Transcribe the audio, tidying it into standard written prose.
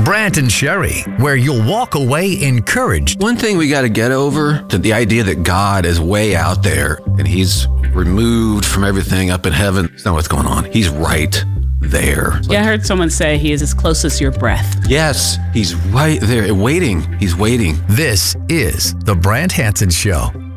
Brant and Sherry, where you'll walk away encouraged. One thing we got to get over, to the idea that God is way out there and he's removed from everything up in heaven. That's not what's going on. He's right there. Yeah, I heard someone say he is as close as your breath. Yes, he's right there, waiting. He's waiting. This is The Brant Hansen Show.